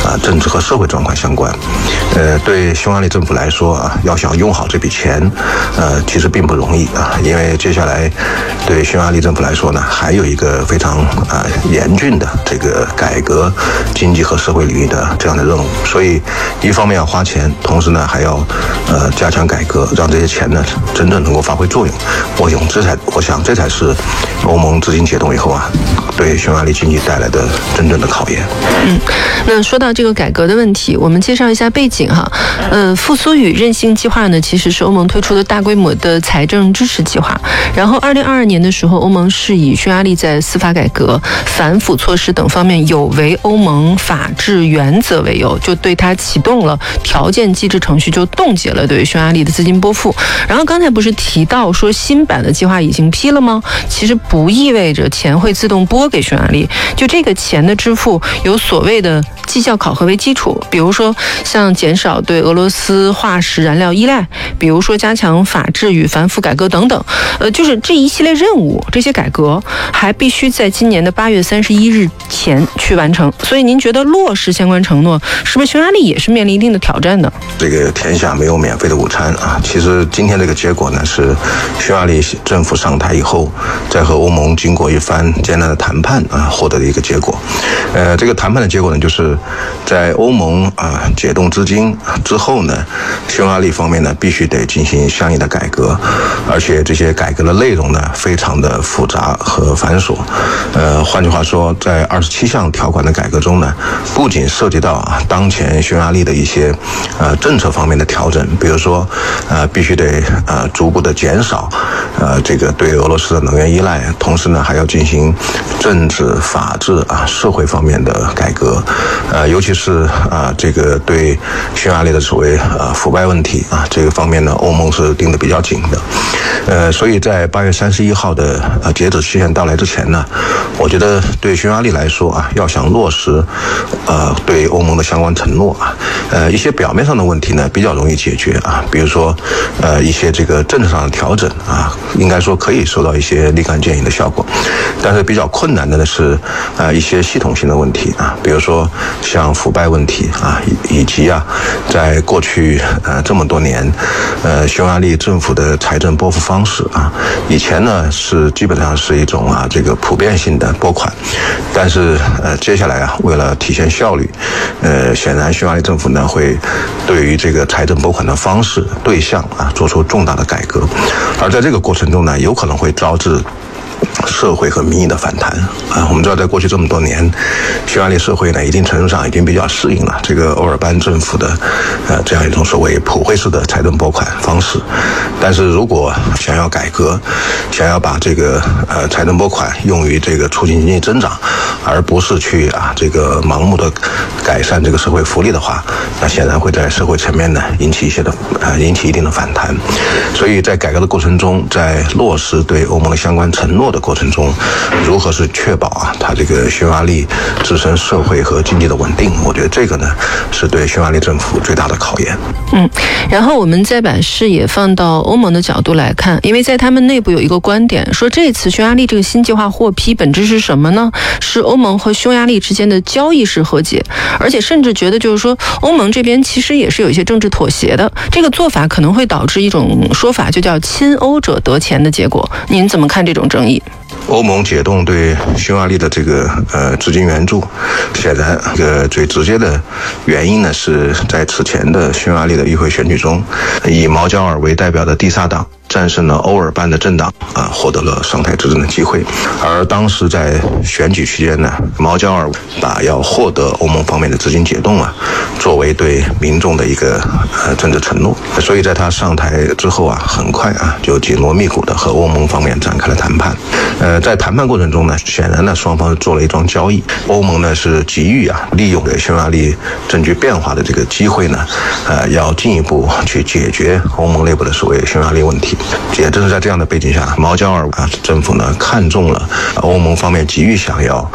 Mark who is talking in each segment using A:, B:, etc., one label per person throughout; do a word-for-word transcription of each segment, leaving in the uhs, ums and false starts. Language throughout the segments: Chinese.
A: 啊政治和社会状况相关。呃，对匈牙利政府来说啊，要想用好这笔钱，呃，其实并不容易啊，因为接下来对匈牙利政府来说呢，还有一个非常啊严峻的这个改革经济和社会领域的这样的任务。所以，一方面要花钱，同时呢还要呃加强改革，让这些钱呢真正能够发挥作用。我想这才，我想这才是欧盟资金解冻以后啊，对匈牙利经济带来的真正的考验。
B: 嗯，那说到这个改革的问题，我们介绍一下背景哈。呃，复苏与韧性计划呢，其实是欧盟推出的大规模的财政支持计划。然后，二零二二年的时候，欧盟是以匈牙利在司法改革、反腐措施等方面有违欧盟法治原则为由，就对它启动了条件机制程序，就冻结了对匈牙利的资金拨付。然后刚才不是提到说新版的计划已经批了吗？其实不意味着钱会自动拨给匈牙利，就这个钱的支付有所谓的绩效考核为基础，比如说像减少对俄罗斯化石燃料依赖，比如说加强法治与反腐改革等等，呃，就是这一系列任务，这些改革还必须在今年的八月三十一日前去完成。所以您觉得落实相关承诺，是不是匈牙利也是面临一定的挑战呢？
A: 这个天下没有免费的午餐啊！其实今天这个结果呢，是匈牙利政府上台以后，在和欧盟经过一番艰难的谈判啊，获得的一个结果。呃，这个谈判的结果呢，就是在欧盟啊解冻资金之后呢，匈牙利方面呢必须得进行相应的改革，而且这些改革的内容呢非常的复杂和繁琐。呃，换句话说，在二十七项条款的改革中呢，不仅涉及到啊当前匈牙利的一些呃政策方面的调整，比如说呃必须得呃逐步的减少呃这个对俄罗斯的能源依赖，同时呢还要进行政治、法治啊社会方面的改革，呃尤其是啊这个对匈牙利的所谓呃腐败问题啊这个方面呢，欧盟是盯得比较紧的。呃，所以在八月三十一号的呃截止期限到来之前呢，我觉得对匈牙利来说啊，要想落实呃对欧盟的相关承诺啊，呃一些表面上的问题呢比较容易解决啊，比如说呃一些这个政策上的调整啊，应该说可以收到一些立竿见影的效果。但是比较困难的呢是呃一些系统性的问题啊，比如说像腐败问题啊，以以及啊在过去呃这么多年呃匈牙利政府的财政拨付方式啊，以前呢是基本上是一种啊这个普遍性的拨款，但是呃接下来啊为了体现效率，呃显然匈牙利政府呢会对于这个财政拨款的方式对象啊做出重大的改革，而在这个过程中呢有可能会招致社会和民意的反弹啊，我们知道，在过去这么多年，匈牙利社会呢，一定程度上已经比较适应了这个欧尔班政府的呃这样一种所谓普惠式的财政拨款方式。但是如果想要改革，想要把这个呃财政拨款用于这个促进经济增长，而不是去啊这个盲目的改善这个社会福利的话，那显然会在社会层面呢引起一些的呃引起一定的反弹。所以在改革的过程中，在落实对欧盟的相关承诺的过程中，如何是确保啊它这个匈牙利自身社会和经济的稳定，我觉得这个呢是对匈牙利政府最大的考验。
B: 嗯，然后我们再把视野放到欧盟的角度来看，因为在他们内部有一个观点说，这次匈牙利这个新计划获批本质是什么呢？是欧盟和匈牙利之间的交易式和解，而且甚至觉得就是说欧盟这边其实也是有一些政治妥协的，这个做法可能会导致一种说法，就叫亲欧者得钱的结果。您怎么看这种争议？
A: 欧盟解冻对匈牙利的这个呃资金援助，显然这个最直接的原因呢，是在此前的匈牙利的议会选举中，以毛焦尔为代表的第萨党战胜了欧尔班的政党啊，获得了上台执政的机会。而当时在选举期间呢，毛焦尔把要获得欧盟方面的资金解冻啊，作为对民众的一个呃政治承诺。所以在他上台之后啊，很快啊就紧锣密鼓的和欧盟方面展开了谈判。呃，在谈判过程中呢，显然呢双方做了一桩交易。欧盟呢是急于啊利用匈牙利政局变化的这个机会呢，呃要进一步去解决欧盟内部的所谓匈牙利问题。也正是在这样的背景下，毛焦尔啊政府呢看中了欧盟方面急于想要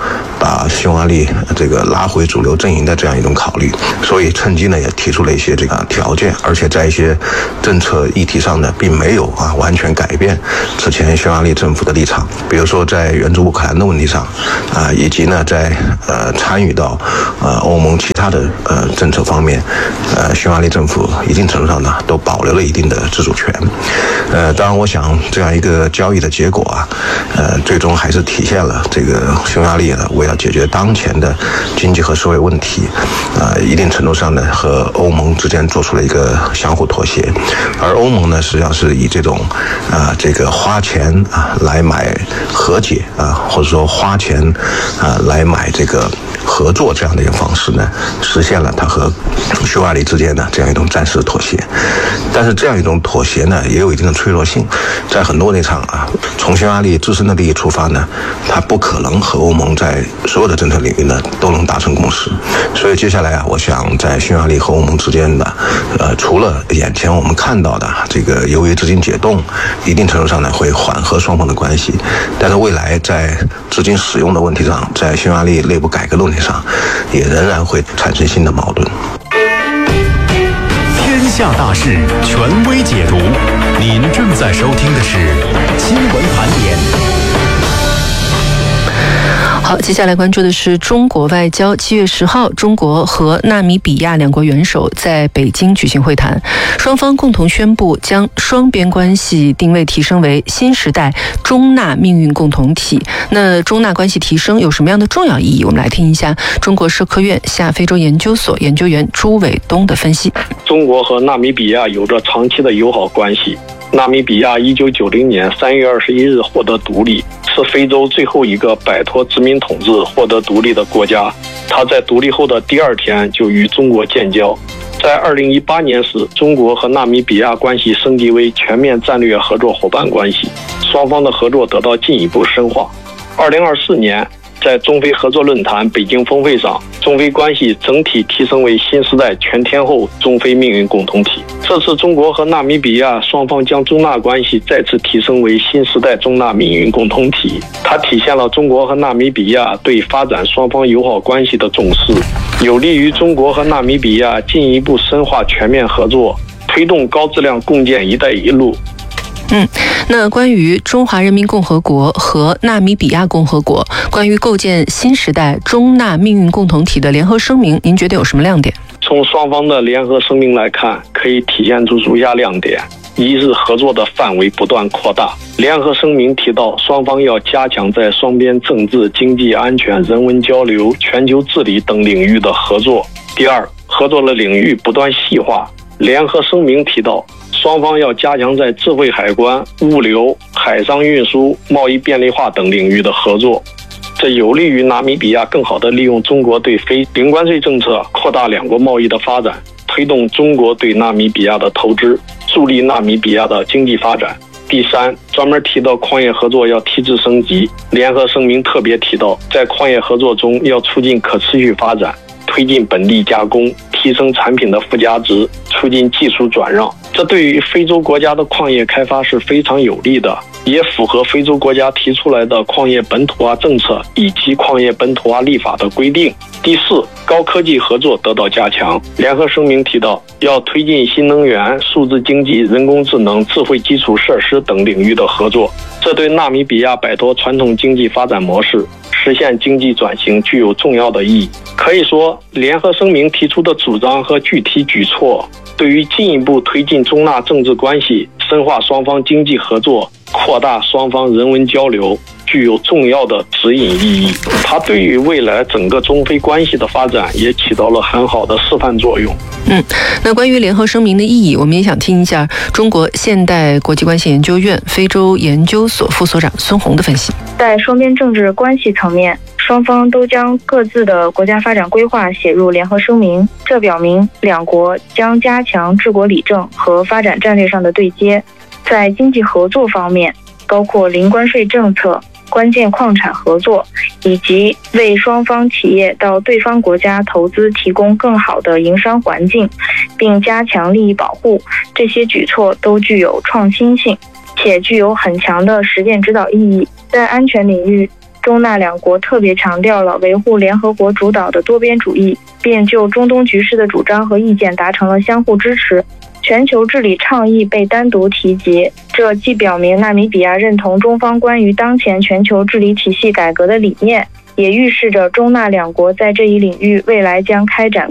A: 把匈牙利这个拉回主流阵营的这样一种考虑，所以趁机呢也提出了一些这个条件，而且在一些政策议题上呢，并没有啊完全改变之前匈牙利政府的立场，比如说在援助乌克兰的问题上啊，以及呢在呃参与到呃欧盟其他的呃政策方面，呃匈牙利政府一定程度上呢都保留了一定的自主权。呃，当然我想这样一个交易的结果啊，呃最终还是体现了这个匈牙利呢为了解决当前的经济和社会问题，呃一定程度上呢和欧盟之间做出了一个相互妥协，而欧盟呢实际上是以这种啊、呃、这个花钱啊来买和解啊，或者说花钱啊来买这个合作这样的一个方式呢，实现了它和匈牙利之间的这样一种暂时的妥协。但是这样一种妥协呢，也有一定的脆弱性，在很多问题上啊，从匈牙利自身的利益出发呢，它不可能和欧盟在所有的政策领域呢都能达成共识。所以接下来啊，我想在匈牙利和欧盟之间的，呃，除了眼前我们看到的这个由于资金解冻，一定程度上呢会缓和双方的关系，但是未来在资金使用的问题上，在匈牙利内部改革的问题上，也仍然会产生新的矛盾。
C: 天下大事，权威解读。您正在收听的是新闻盘点。
B: 好，接下来关注的是中国外交。七月十号，中国和纳米比亚两国元首在北京举行会谈，双方共同宣布将双边关系定位提升为新时代中纳命运共同体。那中纳关系提升有什么样的重要意义？我们来听一下中国社科院下非洲研究所研究员朱伟东的分析。
D: 中国和纳米比亚有着长期的友好关系。纳米比亚一九九零年三月二十一日获得独立，是非洲最后一个摆脱殖民统治获得独立的国家。它在独立后的第二天就与中国建交。在二零一八年时，中国和纳米比亚关系升级为全面战略合作伙伴关系，双方的合作得到进一步深化。二零二四年，在中非合作论坛北京峰会上，中非关系整体提升为新时代全天候中非命运共同体。这次中国和纳米比亚双方将中纳关系再次提升为新时代中纳命运共同体，它体现了中国和纳米比亚对发展双方友好关系的重视，有利于中国和纳米比亚进一步深化全面合作，推动高质量共建“一带一路”。
B: 嗯，那关于中华人民共和国和纳米比亚共和国关于构建新时代中纳命运共同体的联合声明，您觉得有什么亮点？
D: 从双方的联合声明来看，可以体现出如下亮点：一是合作的范围不断扩大。联合声明提到，双方要加强在双边政治、经济、安全、人文交流、全球治理等领域的合作。第二，合作的领域不断细化。联合声明提到，双方要加强在智慧海关、物流、海上运输、贸易便利化等领域的合作，这有利于纳米比亚更好地利用中国对非零关税政策，扩大两国贸易的发展，推动中国对纳米比亚的投资，助力纳米比亚的经济发展。第三，专门提到矿业合作要提质升级。联合声明特别提到，在矿业合作中要促进可持续发展，推进本地加工，提升产品的附加值，促进技术转让。这对于非洲国家的矿业开发是非常有利的，也符合非洲国家提出来的矿业本土化政策以及矿业本土化立法的规定。第四，高科技合作得到加强。联合声明提到，要推进新能源、数字经济、人工智能、智慧基础设施等领域的合作，这对纳米比亚摆脱传统经济发展模式，实现经济转型具有重要的意义。可以说，联合声明提出的主张和具体举措，对于进一步推进中纳政治关系、深化双方经济合作、扩大双方人文交流，具有重要的指引意义。它对于未来整个中非关系的发展也起到了很好的示范作用。
B: 嗯，那关于联合声明的意义，我们也想听一下中国现代国际关系研究院非洲研究所副所长孙红的分析。
E: 在双边政治关系层面，双方都将各自的国家发展规划写入联合声明，这表明两国将加强治国理政和发展战略上的对接。在经济合作方面，包括零关税政策、关键矿产合作，以及为双方企业到对方国家投资提供更好的营商环境，并加强利益保护，这些举措都具有创新性，且具有很强的实践指导意义。在安全领域， 中纳两国特别强调了维护联合国主导的多边主义，并就中东局势的主张和意见达成了相互支持。全球治理倡议被单独提及，这既表明纳米比亚认同中方关于当前全球治理体系改革的理念，也预示着中纳两国在这一领域未来将开展